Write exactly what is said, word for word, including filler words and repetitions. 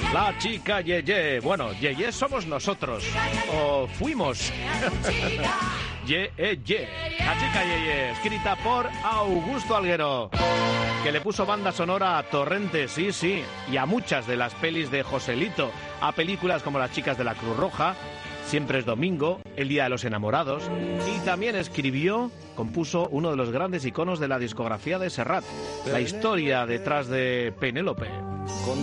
La chica Yeye. Bueno, Yeye somos nosotros. O fuimos. Ye, eh, ye. La chica Yeye, escrita por Augusto Alguero, que le puso banda sonora a Torrente, sí, sí, y a muchas de las pelis de Joselito, a películas como Las chicas de la Cruz Roja, Siempre es domingo, El día de los enamorados, y también escribió, compuso uno de los grandes iconos de la discografía de Serrat, la historia detrás de Penélope.